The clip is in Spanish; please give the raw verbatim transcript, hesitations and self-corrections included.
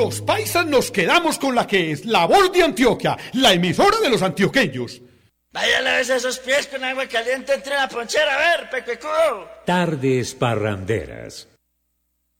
Los paisas nos quedamos con la que es La Voz de Antioquia, la emisora de los antioqueños. Vaya, lávese esos pies con agua caliente entre la ponchera, a ver, pecuecudo. Tardes parranderas.